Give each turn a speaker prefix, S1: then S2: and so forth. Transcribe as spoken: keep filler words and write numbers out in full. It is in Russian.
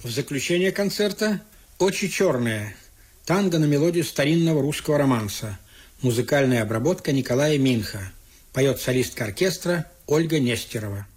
S1: В заключение концерта «Очи черные» – танго на мелодию старинного русского романса. Музыкальная обработка Николая Минха. Поет солистка оркестра Ольга Нестерова.